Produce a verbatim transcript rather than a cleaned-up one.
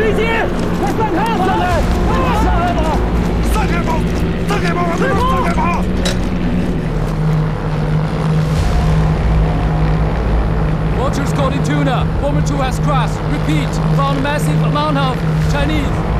追击！快散开！放开！下来吧！ 散开吧！散开吧！散开吧！ Watchers caught in tuna. Bomber two has crashed. Repeat, found a massive amount of Chinese.